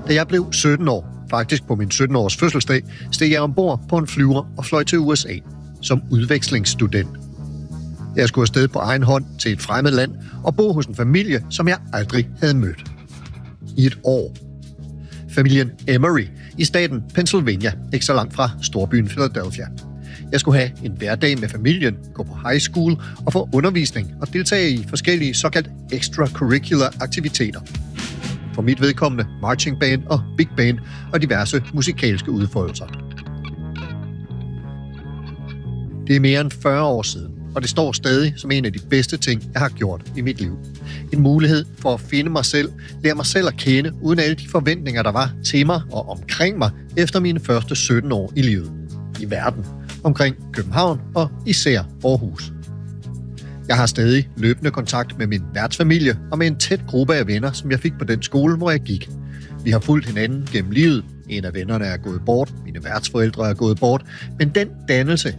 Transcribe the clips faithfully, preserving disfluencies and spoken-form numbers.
Da jeg blev sytten år, faktisk på min sytten-års fødselsdag, steg jeg ombord på en flyver og fløj til U S A som udvekslingsstudent. Jeg skulle afsted på egen hånd til et fremmed land og bo hos en familie, som jeg aldrig havde mødt. I et år. Familien Emery i staten Pennsylvania, ikke så langt fra storbyen Philadelphia. Jeg skulle have en hverdag med familien, gå på high school og få undervisning og deltage i forskellige såkaldt extracurricular aktiviteter. For mit vedkommende marching band og big band og diverse musikalske udfoldelser. Det er mere end fyrre år siden, og det står stadig som en af de bedste ting, jeg har gjort i mit liv. En mulighed for at finde mig selv, lære mig selv at kende, uden alle de forventninger, der var til mig og omkring mig efter mine første sytten år i livet. I verden, omkring København og især Aarhus. Jeg har stadig løbende kontakt med min værtsfamilie og med en tæt gruppe af venner, som jeg fik på den skole, hvor jeg gik. Vi har fulgt hinanden gennem livet. En af vennerne er gået bort, mine værtsforældre er gået bort, men den dannelse,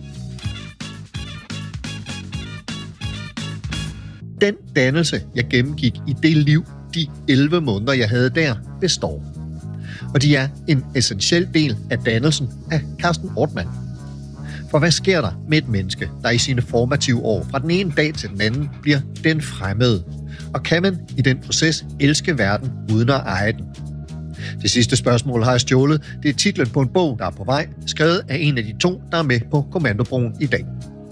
Den dannelse, jeg gennemgik i det liv, de elleve måneder, jeg havde der, består. Og de er en essentiel del af dannelsen af Carsten Ortmann. For hvad sker der med et menneske, der i sine formative år fra den ene dag til den anden bliver den fremmede? Og kan man i den proces elske verden uden at eje den? Det sidste spørgsmål har jeg stjålet. Det er titlen på en bog, der er på vej, skrevet af en af de to, der er med på Kommandobroen i dag.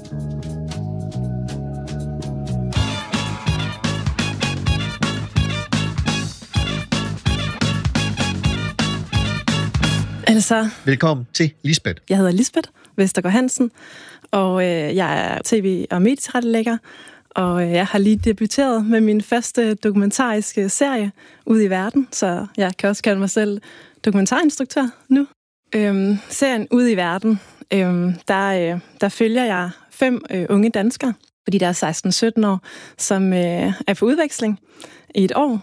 Altså, velkommen til Lisbeth. Jeg hedder Lisbeth Vestergaard Hansen, og øh, jeg er tv- og medietilrettelægger, og øh, jeg har lige debuteret med min første dokumentariske serie Ude i verden, så jeg kan også kalde mig selv dokumentarinstruktør nu. Øhm, serien Ude i verden, øhm, der, øh, der følger jeg fem øh, unge danskere, fordi der er seksten sytten år, som øh, er på udveksling i et år.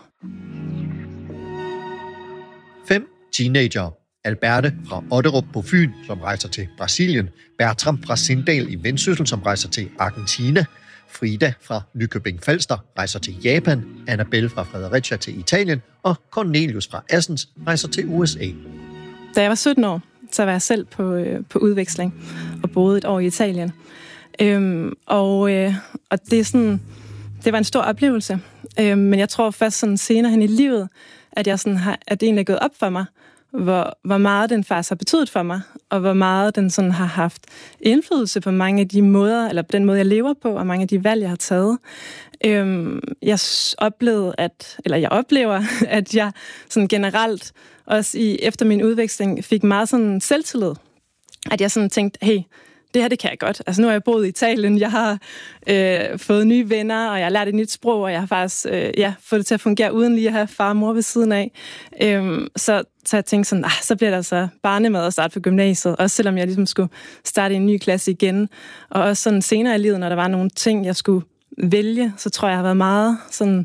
Fem teenager. Alberte fra Otterup på Fyn, som rejser til Brasilien. Bertram fra Sindal i Vendsyssel, som rejser til Argentina. Frida fra Nykøbing Falster rejser til Japan. Annabelle fra Fredericia til Italien. Og Cornelius fra Assens rejser til U S A. Da jeg var sytten år, så var jeg selv på, øh, på udveksling og boede et år i Italien. Øhm, og, øh, og det er sådan, det var en stor oplevelse. Øhm, men jeg tror først sådan senere hen i livet, at, jeg sådan har, at det egentlig er gået op for mig, Hvor, hvor meget den faktisk har betydet for mig, og hvor meget den sådan har haft indflydelse på mange af de måder, eller på den måde, jeg lever på, og mange af de valg, jeg har taget. Øhm, jeg oplevede, at, eller jeg oplever, at jeg sådan generelt, også i, efter min udveksling, fik meget sådan selvtillid. At jeg sådan tænkte, hey, det her, det kan jeg godt. Altså, nu har jeg boet i Italien, jeg har øh, fået nye venner, og jeg har lært et nyt sprog, og jeg har faktisk øh, ja, fået det til at fungere uden lige at have far og mor ved siden af. Øhm, så, så jeg tænkte sådan, ah, så bliver det altså barnemad at starte på gymnasiet, også selvom jeg ligesom skulle starte i en ny klasse igen. Og også sådan senere i livet, når der var nogle ting, jeg skulle vælge, så tror jeg, jeg har været meget sådan...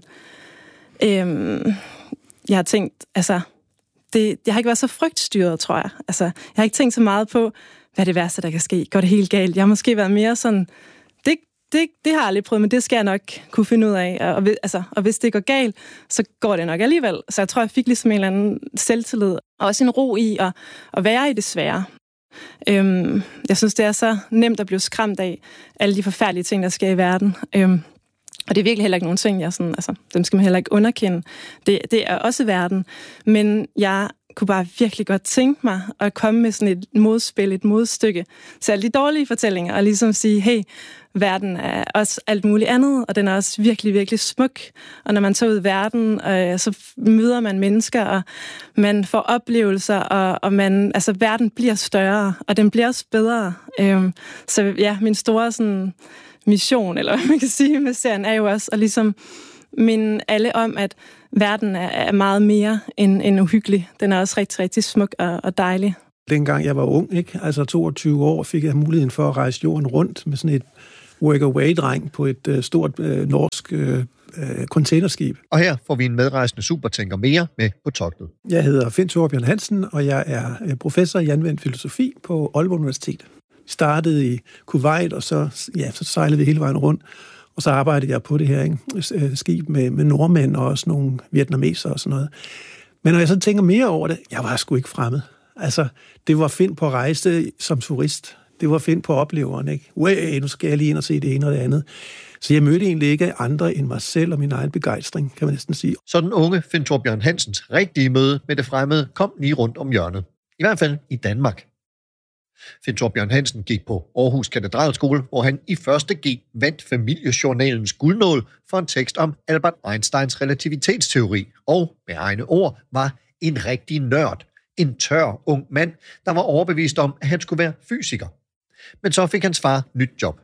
Øhm, jeg har tænkt, altså... Det, jeg har ikke været så frygtstyret, tror jeg. Altså, jeg har ikke tænkt så meget på, hvad er det værste, der kan ske? Går det helt galt? Jeg har måske været mere sådan, det, det, det har jeg aldrig prøvet, men det skal jeg nok kunne finde ud af. Og, og, altså, og hvis det går galt, så går det nok alligevel. Så jeg tror, jeg fik ligesom en eller anden selvtillid, og også en ro i at, at være i det svære. Øhm, jeg synes, det er så nemt at blive skræmt af alle de forfærdelige ting, der sker i verden. Øhm, og det er virkelig heller ikke nogen ting, jeg sådan, altså, dem skal man heller ikke underkende. Det, det er også verden. Men jeg kunne bare virkelig godt tænke mig at komme med sådan et modspil, et modstykke til alle de dårlige fortællinger, og ligesom sige, hey, verden er også alt muligt andet, og den er også virkelig, virkelig smuk. Og når man tager ud i verden, øh, så møder man mennesker, og man får oplevelser, og, og man, altså, verden bliver større, og den bliver også bedre. Øh, så ja, min store sådan, mission, eller hvad man kan sige med serien, er jo også at ligesom minde alle om, at verden er meget mere end, end uhyggelig. Den er også rigtig, rigtig smuk og, og dejlig. Dengang jeg var ung, ikke? Altså toogtyve år, fik jeg muligheden for at rejse jorden rundt med sådan et work-away-dreng på et uh, stort uh, norsk uh, containerskib. Og her får vi en medrejsende supertænker mere med på togtet. Jeg hedder Finn Thorbjørn Hansen, og jeg er professor i anvendt filosofi på Aalborg Universitet. Vi startede i Kuwait, og så, ja, så sejlede vi hele vejen rundt. Og så arbejdede jeg på det her ikke? skib med, med nordmænd og også nogle vietnamesere og sådan noget. Men når jeg så tænker mere over det, jeg var sgu ikke fremmed. Altså, det var Finn på rejse som turist. Det var Finn på opleveren, ikke? Way, nu skal jeg lige ind og se det ene og det andet. Så jeg mødte egentlig ikke andre end mig selv og min egen begejstring, kan man næsten sige. Så den unge Finn Thorbjørn Hansens rigtige møde med det fremmede kom lige rundt om hjørnet. I hvert fald i Danmark. Finn Thorbjørn Hansen gik på Aarhus Katedralskole, hvor han i første G vandt familiejournalens guldnål for en tekst om Albert Einsteins relativitetsteori, og med egne ord var en rigtig nørd. En tør ung mand, der var overbevist om, at han skulle være fysiker. Men så fik hans far nyt job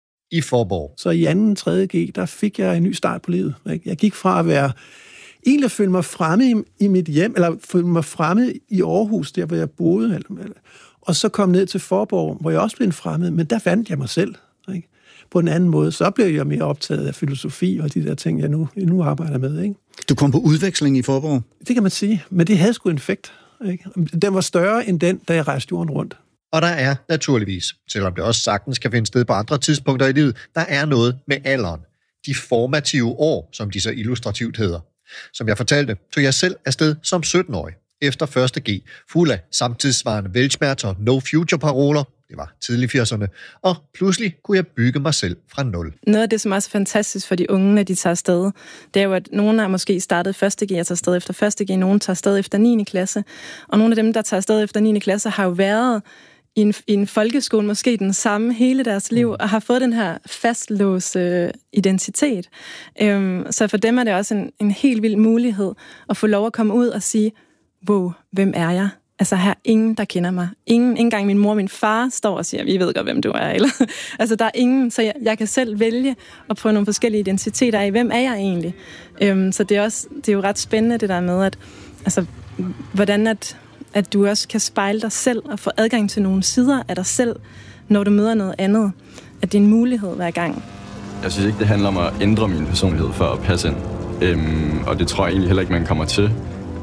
i Faaborg. Så i anden tredje G, der fik jeg en ny start på livet. Jeg gik fra at være egentlig at føle mig fremme i, i mit hjem, eller føle mig fremme i Aarhus, der hvor jeg boede, eller, og så kom ned til Faaborg, hvor jeg også blev en fremmed, men der fandt jeg mig selv. Ikke? På en anden måde, så blev jeg mere optaget af filosofi og de der ting, jeg nu, jeg nu arbejder med. Ikke? Du kom på udveksling i Faaborg? Det kan man sige, men det havde sgu en effekt. Ikke? Den var større end den, da jeg rejste jorden rundt. Og der er naturligvis, selvom det også sagtens kan finde sted på andre tidspunkter i livet, der er noget med alderen. De formative år, som de så illustrativt hedder. Som jeg fortalte, tog jeg selv afsted som sytten-årig, efter første G, fuld af samtidsvarende velsmerter og no-future-paroler, det var tidlig firserne, og pludselig kunne jeg bygge mig selv fra nul. Noget af det, som også er fantastisk for de unge, når de tager afsted, det er jo, at nogle har måske startet første G og tager afsted efter første G, nogle tager afsted efter niende klasse, og nogle af dem, der tager afsted efter niende klasse, har jo været i en, i en folkeskole måske den samme hele deres liv, og har fået den her fastlåste øh, identitet. Øhm, så for dem er det også en, en helt vild mulighed at få lov at komme ud og sige, wow, hvem er jeg? Altså, her er ingen, der kender mig. Ingen, ikke engang min mor og min far står og siger, vi ved godt, hvem du er. Eller, altså, der er ingen, så jeg, jeg kan selv vælge at prøve nogle forskellige identiteter af, hvem er jeg egentlig? Øhm, så det er, også, det er jo ret spændende, det der med, at altså, hvordan at, at du også kan spejle dig selv og få adgang til nogle sider af dig selv, når du møder noget andet. At det er en mulighed hver gang. Jeg synes ikke, det handler om at ændre min personlighed for at passe ind. Øhm, og det tror jeg egentlig heller ikke, man kommer til.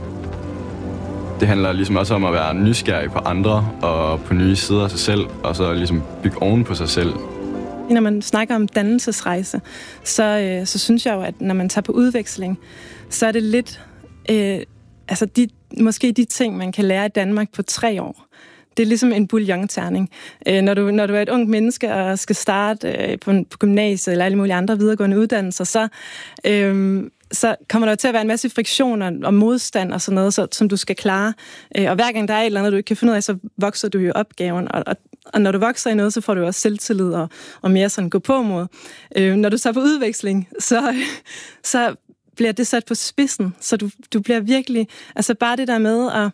Det handler ligesom også om at være nysgerrig på andre og på nye sider af sig selv, og så ligesom bygge oven på sig selv. Når man snakker om dannelsesrejse, så, øh, så synes jeg jo, at når man tager på udveksling, så er det lidt, øh, altså de, måske de ting, man kan lære i Danmark på tre år. Det er ligesom en bouillonterning. Øh, når, du, når du er et ungt menneske og skal starte øh, på, på gymnasiet eller alle mulige andre videregående uddannelser, så... Øh, så kommer der til at være en masse friktioner og modstand og sådan noget, så, som du skal klare. Og hver gang der er et eller andet, du ikke kan finde ud af, så vokser du jo opgaven. Og, og, og når du vokser i noget, så får du også selvtillid og, og mere sådan gå på mod. Øh, når du tager på udveksling, så, så bliver det sat på spidsen. Så du, du bliver virkelig... Altså bare det der med at,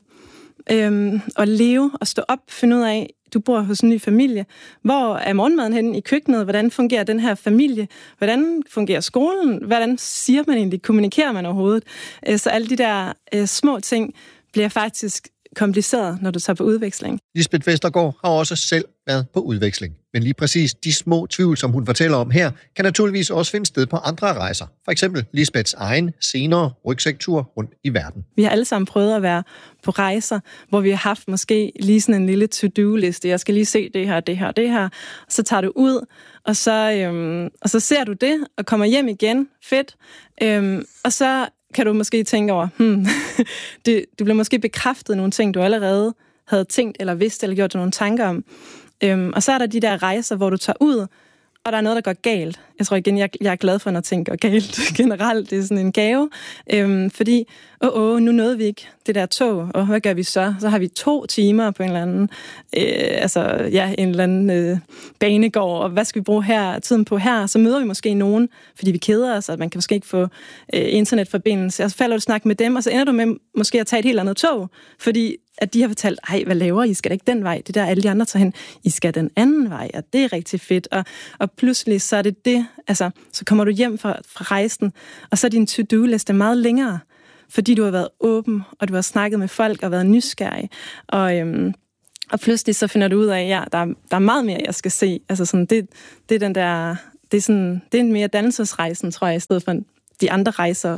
øhm, at leve og stå op, finde ud af, du bor hos en ny familie. Hvor er morgenmaden henne i køkkenet? Hvordan fungerer den her familie? Hvordan fungerer skolen? Hvordan siger man egentlig? Kommunikerer man overhovedet? Så alle de der øh, små ting bliver faktisk kompliceret, når du tager på udveksling. Lisbeth Vestergaard har også selv været på udveksling. Men lige præcis de små tvivl, som hun fortæller om her, kan naturligvis også finde sted på andre rejser. For eksempel Lisbeths egen senere rygsæktur rundt i verden. Vi har alle sammen prøvet at være på rejser, hvor vi har haft måske lige sådan en lille to-do-liste. Jeg skal lige se det her, det her, det her. Så tager du ud, og så, øhm, og så ser du det, og kommer hjem igen. Fedt. Øhm, og så kan du måske tænke over, hmm, det, du bliver måske bekræftet nogle ting, du allerede havde tænkt, eller vidst, eller gjort nogle tanker om. Øhm, og så er der de der rejser, hvor du tager ud, og der er noget, der går galt. Jeg tror igen, jeg, jeg er glad for, når ting går galt generelt. Det er sådan en gave. Øhm, fordi, åh, åh, nu nåede vi ikke det der tog, og hvad gør vi så? Så har vi to timer på en eller anden, øh, altså, ja, en eller anden øh, banegård, og hvad skal vi bruge her, tiden på her? Så møder vi måske nogen, fordi vi keder os, og man kan måske ikke få øh, internetforbindelse. Og så falder du snak med dem, og så ender du med måske at tage et helt andet tog, fordi at de har fortalt, ej, hvad laver I? I skal da ikke den vej. Det der alle de andre tager hen. I skal den anden vej, og det er rigtig fedt. Og, og pludselig så er det det, altså, så kommer du hjem fra, fra rejsen, og så er din to-do-liste meget længere, fordi du har været åben, og du har snakket med folk og været nysgerrig. Og, øhm, og pludselig så finder du ud af, ja, der er, der er meget mere, jeg skal se. Altså sådan, det, det er den der, det er sådan, det er en mere dannelsesrejsen, tror jeg, i stedet for de andre rejser.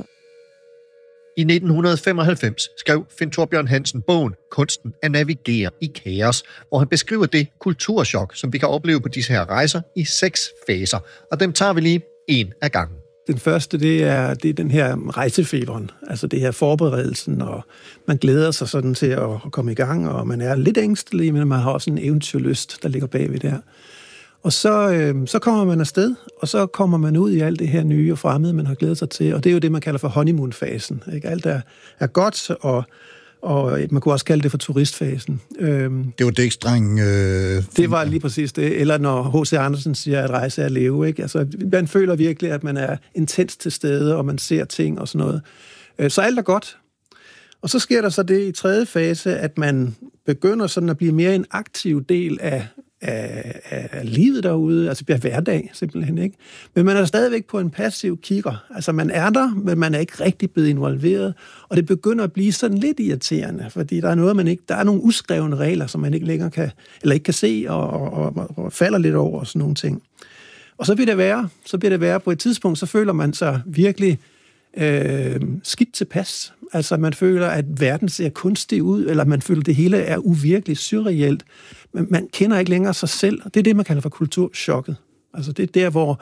I nitten femoghalvfems skrev Finn Thorbjørn Hansen bogen Kunsten at navigere i kaos, hvor han beskriver det kulturschok, som vi kan opleve på disse her rejser i seks faser, og dem tager vi lige en af gangen. Den første, det er, det er den her rejsefeberen, altså det her forberedelsen, og man glæder sig sådan til at, at komme i gang, og man er lidt ængstelig, men man har også en eventyrlyst, der ligger bagved der. Og så, øh, så kommer man afsted, og så kommer man ud i alt det her nye og fremmede, man har glædet sig til, og det er jo det, man kalder for honeymoon-fasen. Ikke? Alt er, er godt, og, og man kunne også kalde det for turistfasen. Øhm, det var Dækstreng. Øh, det var lige præcis det. Eller når H C Andersen siger, at rejse er at leve. Ikke? Altså, man føler virkelig, at man er intens til stede, og man ser ting og sådan noget. Øh, så alt er godt. Og så sker der så det i tredje fase, at man begynder sådan at blive mere en aktiv del af Af, af livet derude, altså bliver hverdag simpelthen, ikke? Men man er stadigvæk på en passiv kigger. Altså man er der, men man er ikke rigtig blevet involveret, og det begynder at blive sådan lidt irriterende, fordi der er noget, man ikke, der er nogle uskrevne regler, som man ikke længere kan, eller ikke kan se, og, og, og, og falder lidt over og sådan nogle ting. Og så bliver det værre, så bliver det værre på et tidspunkt, så føler man sig virkelig øh, skidt tilpas. Altså man føler, at verden ser kunstig ud, eller man føler, at det hele er uvirkeligt surreelt. Men man kender ikke længere sig selv. Det er det, man kalder for kulturchokket. Altså det er der, hvor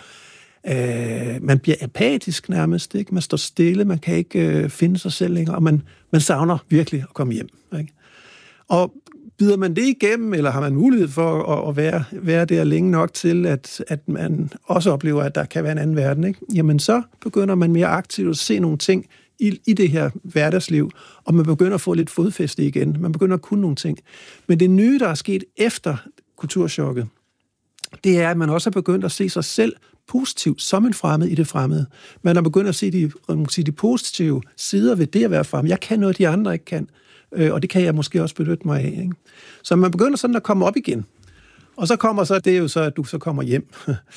øh, man bliver apatisk nærmest. Ikke? Man står stille, man kan ikke øh, finde sig selv længere, og man, man savner virkelig at komme hjem. Ikke? Og bider man det igennem, eller har man mulighed for at, at være, være der længe nok til, at, at man også oplever, at der kan være en anden verden, ikke? Jamen så begynder man mere aktivt at se nogle ting i, i det her hverdagsliv, og man begynder at få lidt fodfæste igen. Man begynder at kunne nogle ting. Men det nye, der er sket efter kulturchokket, det er, at man også har begyndt at se sig selv positivt som en fremmed i det fremmede. Man har begyndt at se de, sige, de positive sider ved det at være fremmed. Jeg kan noget, de andre ikke kan, og det kan jeg måske også benytte mig af. Ikke? Så man begynder sådan at komme op igen. Og så kommer så, det er jo så, at du så kommer hjem.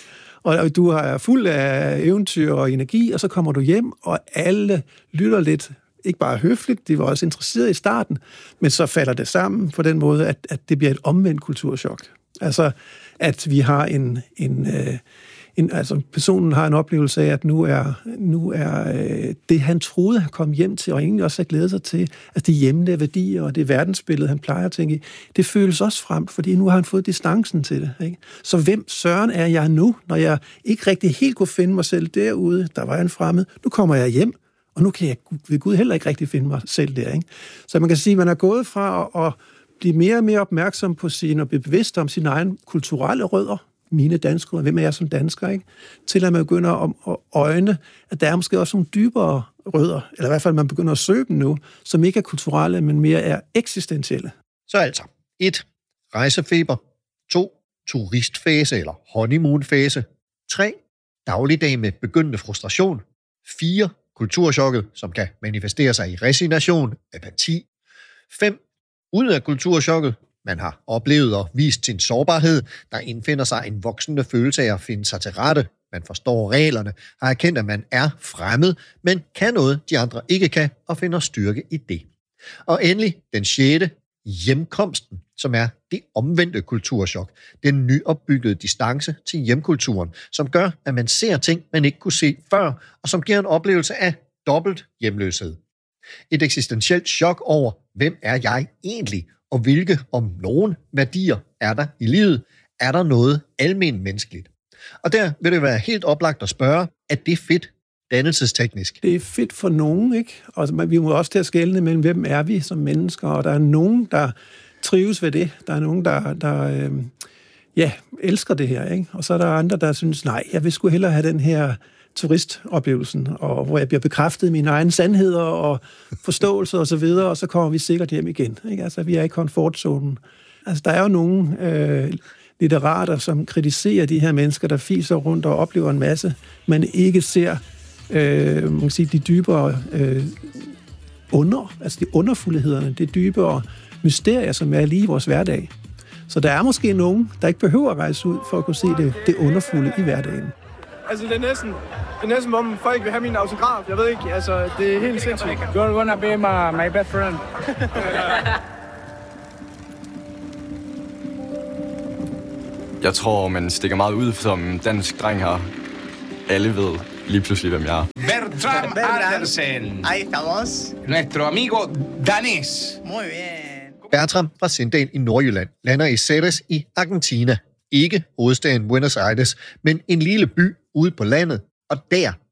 Og du er fuld af eventyr og energi, og så kommer du hjem, og alle lytter lidt, ikke bare høfligt, de var også interesseret i starten, men så falder det sammen på den måde, at, at det bliver et omvendt kulturschok. Altså, at vi har en, en, en altså personen har en oplevelse af, at nu er, nu er det, han troede, han kom hjem til, og egentlig også har glædet sig til, at de hjemlige værdier og det verdensbillede, han plejer at tænke i, det føles også frem, fordi nu har han fået distancen til det. Ikke? Så hvem søren er jeg nu, når jeg ikke rigtig helt kunne finde mig selv derude, der var en fremmed, nu kommer jeg hjem, og nu kan jeg ved Gud heller ikke rigtig finde mig selv der. Ikke? Så man kan sige, at man er gået fra at blive mere og mere opmærksom på sine, og blive bevidst om sine egne kulturelle rødder, mine danske rødder, hvem er jeg som dansker, ikke? Til at man begynder at øjne, at der er måske også nogle dybere rødder, eller i hvert fald man begynder at søge dem nu, som ikke er kulturelle, men mere er eksistentielle. Så altså, et rejsefeber, to turistfase eller honeymoon-fase, tre dagligdag med begyndende frustration, fire kulturchokket, som kan manifestere sig i resignation, apati, fem ud af kulturchokket, man har oplevet og vist sin sårbarhed, der indfinder sig en voksende følelse af at finde sig til rette. Man forstår reglerne, har erkendt, at man er fremmed, men kan noget, de andre ikke kan, og finder styrke i det. Og endelig den sjette, hjemkomsten, som er det omvendte kulturchok. Den nyopbyggede distance til hjemkulturen, som gør, at man ser ting, man ikke kunne se før, og som giver en oplevelse af dobbelt hjemløshed. Et eksistentielt chok over, hvem er jeg egentlig, og hvilke, om nogen, værdier er der i livet? Er der noget almen menneskeligt? Og der vil det være helt oplagt at spørge, at det er fedt dannelsesteknisk. Det er fedt for nogen, ikke? Og vi må også til at skelne mellem, hvem er vi som mennesker, og der er nogen, der trives ved det. Der er nogen, der, der øh, ja, elsker det her, ikke? Og så er der andre, der synes, nej, jeg vil sgu hellere have den her turistoplevelsen, og hvor jeg bliver bekræftet i mine egne sandheder og forståelser og så videre, og så kommer vi sikkert hjem igen. Ikke? Altså, vi er i komfortzonen. Altså, der er jo nogle øh, litterater, som kritiserer de her mennesker, der fiser rundt og oplever en masse, men ikke ser øh, man kan sige, de dybere øh, under, altså de underfuldhederne, de dybere mysterier, som er lige i vores hverdag. Så der er måske nogen, der ikke behøver at rejse ud for at kunne se det, det underfulde i hverdagen. Altså, det er næsten, det er næsten, hvor folk vil have min autograf. Jeg ved ikke, altså, det er helt sindssygt. You're gonna be my, my best friend. Jeg tror, man stikker meget ud som dansk dreng her. Alle ved lige pludselig, hvem jeg er. Bertram Andersen. Ahí estamos. Nuestro amigo danés. Muy bien. Bertram fra Sindal i Nordjylland lander i Ceres i Argentina. Ikke hovedstaden Buenos Aires, men en lille by ude på landet, og der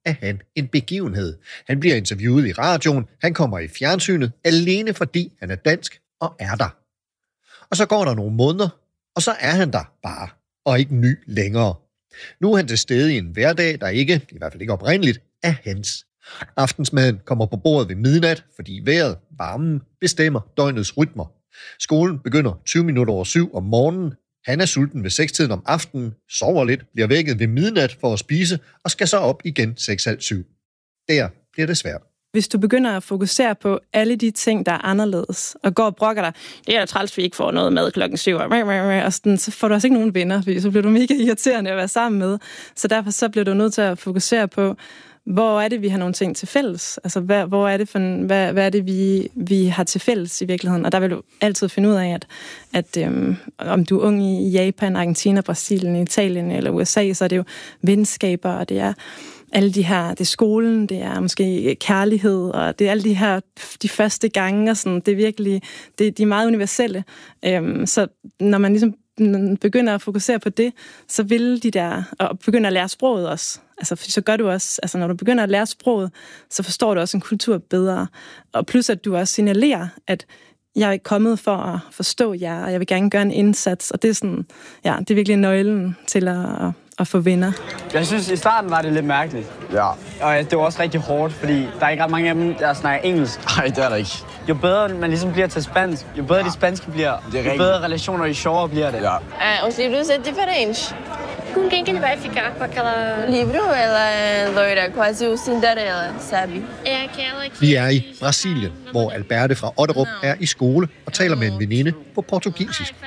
er han en begivenhed. Han bliver interviewet i radioen, han kommer i fjernsynet, alene fordi han er dansk og er der. Og så går der nogle måneder, og så er han der bare, og ikke ny længere. Nu er han til stede i en hverdag, der ikke, i hvert fald ikke oprindeligt, er hans. Aftensmaden kommer på bordet ved midnat, fordi vejret, varmen, bestemmer døgnets rytmer. Skolen begynder tyve minutter over syv om morgenen. Han er sulten ved sekstiden om aftenen, sover lidt, bliver vækket ved midnat for at spise, og skal så op igen seks halv syv. Der bliver det svært. Hvis du begynder at fokusere på alle de ting, der er anderledes, og går og brokker dig, det er da træls, vi ikke får noget med klokken syv, og sådan, så får du også ikke nogen venner, fordi så bliver du mega irriterende at være sammen med. Så derfor så bliver du nødt til at fokusere på, hvor er det, vi har nogle ting til fælles? Altså, hvad, hvor er det, for, hvad, hvad er det vi, vi har til fælles i virkeligheden? Og der vil du altid finde ud af, at, at øhm, om du er ung i Japan, Argentina, Brasilien, Italien eller U S A, så er det jo venskaber, og det er alle de her, det er skolen, det er måske kærlighed, og det er alle de her, de første gange, og sådan, det er virkelig, det, de er meget universelle. Øhm, så når man ligesom begynder at fokusere på det, så vil de der, og begynder at lære sproget også. Altså, så gør du også, altså når du begynder at lære sproget, så forstår du også en kultur bedre. Og plus at du også signalerer, at jeg er kommet for at forstå jer, og jeg vil gerne gøre en indsats. Og det er sådan, ja, det er virkelig nøglen til at, at, at få venner. Jeg synes, i starten var det lidt mærkeligt. Ja. Og det var også rigtig hårdt, fordi der er ikke ret mange af dem, der snakker engelsk. Nej, det er der ikke. Jo bedre man ligesom bliver til spansk, jo bedre ja. de spanske bliver, jo bedre relationer, jo sjovere bliver det. Ja. Ah, os livros é diferente. Com quem que ele vai ficar? Com aquela... Livro, ela é loira, quase o Cinderella, sabe? É aquela que... Vi er i Brasilien, hvor Alberte fra Otterup er i skole og taler med en veninde på portugisisk.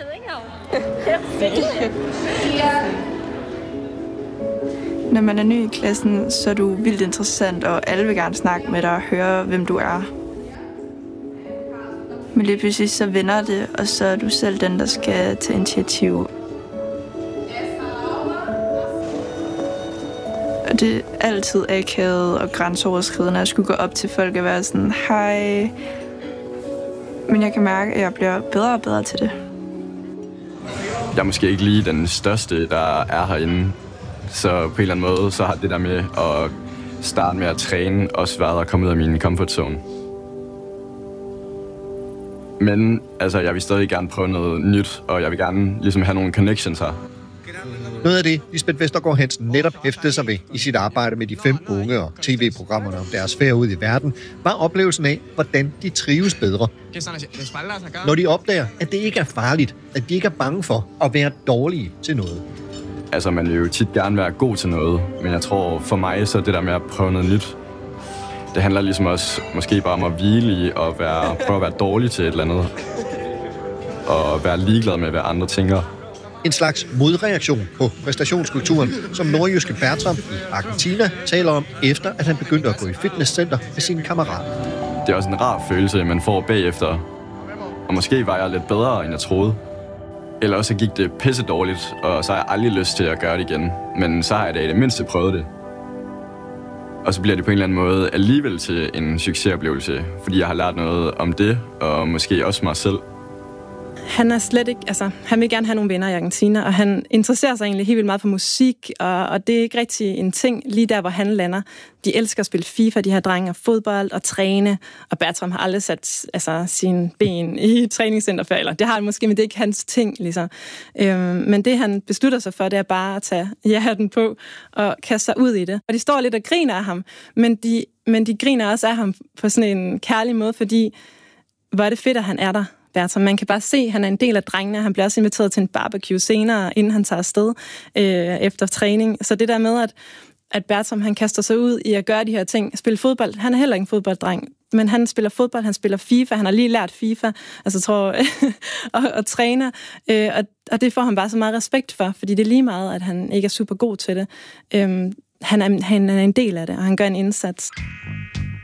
Når man er ny i klassen, så er du vildt interessant, og alle vil gerne snakke med dig og høre, hvem du er. Men lige pludselig så vender det, og så er du selv den, der skal tage initiativ. Og det er altid akavet og grænseoverskridende at skulle gå op til folk og være sådan, hej. Men jeg kan mærke, at jeg bliver bedre og bedre til det. Jeg er måske ikke lige den største, der er herinde. Så på en eller anden måde, så har det der med at starte med at træne også været at komme ud af min comfort zone. Men altså, jeg vil stadig gerne prøve noget nyt, og jeg vil gerne ligesom have nogle connections her. Noget af det, Lisbeth Vestergaard Hansen netop hæftede sig ved i sit arbejde med de fem unge og tv-programmerne om deres færd ud i verden, var oplevelsen af, hvordan de trives bedre. Når de opdager, at det ikke er farligt, at de ikke er bange for at være dårlige til noget. Altså, man vil jo tit gerne være god til noget, men jeg tror for mig, så det der med at prøve noget nyt, det handler ligesom også måske bare om at hvile i og være, prøve at være dårlig til et eller andet. Og være ligeglad med, hvad andre tænker. En slags modreaktion på præstationskulturen, som nordjyske Bertram i Argentina taler om, efter at han begyndte at gå i fitnesscenter med sine kammerater. Det er også en rar følelse, man får bagefter. Og måske var jeg lidt bedre, end jeg troede. Eller også gik det pisse dårligt, og så har jeg aldrig lyst til at gøre det igen. Men så har jeg da i det mindste prøvet det. Og så bliver det på en eller anden måde alligevel til en succesoplevelse, fordi jeg har lært noget om det, og måske også mig selv. Han er slet ikke, altså, han vil gerne have nogle venner i Argentina, og han interesserer sig egentlig helt vildt meget for musik, og, og det er ikke rigtig en ting lige der, hvor han lander. De elsker at spille FIFA, de her drenge, fodbold og træne, og Bertram har aldrig sat altså, sine ben i træningscenter før, eller det har han måske, men det er ikke hans ting, ligesom. Øhm, men det, han beslutter sig for, det er bare at tage ja-hatten på og kaste sig ud i det. Og de står lidt og griner af ham, men de, men de griner også af ham på sådan en kærlig måde, fordi hvor er det fedt, at han er der. Bertram. Man kan bare se, at han er en del af drengene. Han bliver også inviteret til en barbecue senere, inden han tager afsted øh, efter træning. Så det der med, at, at Bertram han kaster sig ud i at gøre de her ting, spille fodbold. Han er heller ikke en fodbolddreng, men han spiller fodbold, han spiller FIFA, han har lige lært FIFA, altså tror og, og træner. Øh, og, og det får han bare så meget respekt for, fordi det er lige meget, at han ikke er super god til det. Øh, han, er, han er en del af det, og han gør en indsats.